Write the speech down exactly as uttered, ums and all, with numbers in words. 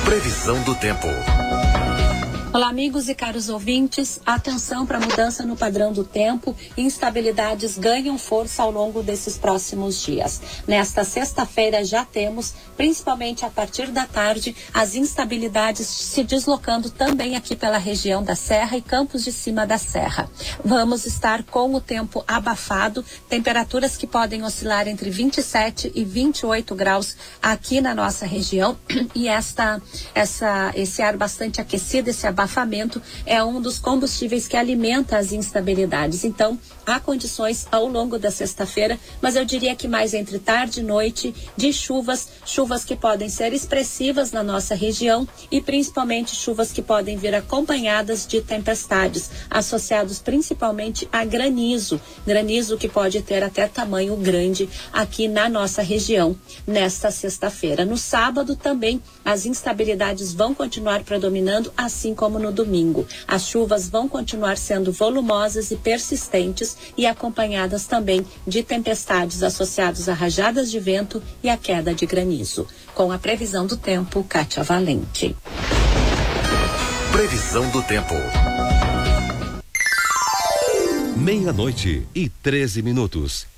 Previsão do tempo. Olá, amigos e caros ouvintes. Atenção para a mudança no padrão do tempo. Instabilidades ganham força ao longo desses próximos dias. Nesta sexta-feira já temos, principalmente a partir da tarde, as instabilidades se deslocando também aqui pela região da Serra e Campos de Cima da Serra. Vamos estar com o tempo abafado, temperaturas que podem oscilar entre vinte e sete e vinte e oito graus aqui na nossa região. E esta, essa, esse ar bastante aquecido, esse abafamento, é um dos combustíveis que alimenta as instabilidades. Então, há condições ao longo da sexta-feira, mas eu diria que mais entre tarde e noite, de chuvas, chuvas que podem ser expressivas na nossa região e principalmente chuvas que podem vir acompanhadas de tempestades, associados principalmente a granizo, granizo que pode ter até tamanho grande aqui na nossa região nesta sexta-feira. No sábado também as instabilidades vão continuar predominando, assim como no domingo. As chuvas vão continuar sendo volumosas e persistentes e acompanhadas também de tempestades associadas a rajadas de vento e a queda de granizo. Com a previsão do tempo, Kátia Valente. Previsão do tempo. Meia-noite e treze minutos.